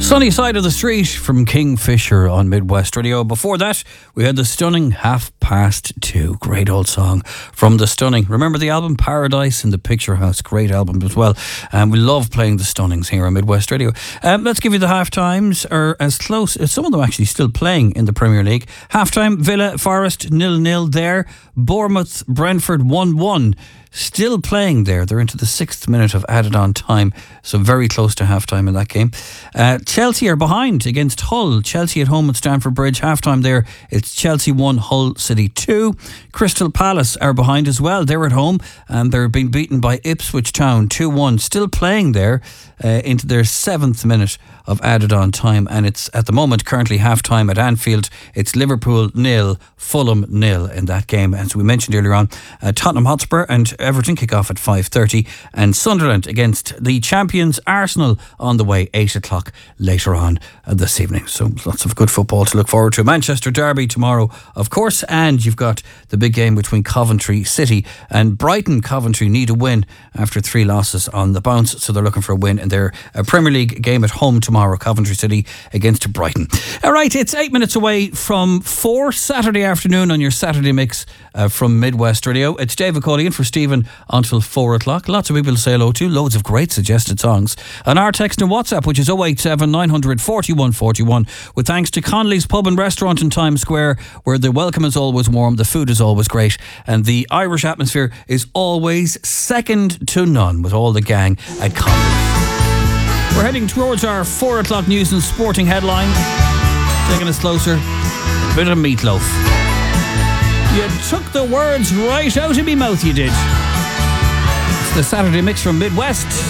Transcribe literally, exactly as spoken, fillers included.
Sunny Side of the Street from Kingfisher on Midwest Radio. Before that, we had the stunning Half Past Two. Great old song from the Stunning. Remember the album Paradise in the Picture House? Great album as well. And um, we love playing the Stunnings here on Midwest Radio. Um, let's give you the half times, are as close as some of them actually still playing in the Premier League. Half time, Villa, Forest, nil nil there. Bournemouth, Brentford, one one. Still playing there. They're into the sixth minute of added on time, so very close to half time in that game. Uh, Chelsea are behind against Hull. Chelsea at home at Stamford Bridge. Half time there, it's Chelsea one, Hull City two. Crystal Palace are behind as well. They're at home and they're being beaten by Ipswich Town two one. Still playing there uh, into their seventh minute of added on time, and it's at the moment currently half time at Anfield. It's Liverpool nil, Fulham nil in that game. As we mentioned earlier on, uh, Tottenham Hotspur and Everton kick off at five thirty, and Sunderland against the champions Arsenal on the way eight o'clock later on uh, this evening. So lots of good football to look forward to. Manchester Derby tomorrow, of course, and you've got the big game between Coventry City and Brighton. Coventry need a win after three losses on the bounce, so they're looking for a win in their uh, Premier League game at home tomorrow. Coventry City against Brighton. All right, it's eight minutes away from four Saturday afternoon on your Saturday mix uh, from Midwest Radio. It's David calling in for Stephen until four o'clock. Lots of people to say hello to. Loads of great suggested songs. And our text and WhatsApp, which is oh eight seven, nine hundred, forty-one forty-one, with thanks to Connolly's Pub and Restaurant in Times Square, where the welcome is always warm, the food is always great, and the Irish atmosphere is always second to none with all the gang at Connolly's. We're heading towards our four o'clock news and sporting headline. Taking us closer, a bit of Meatloaf. You took the words right out of me mouth, you did. It's the Saturday mix from Midwest.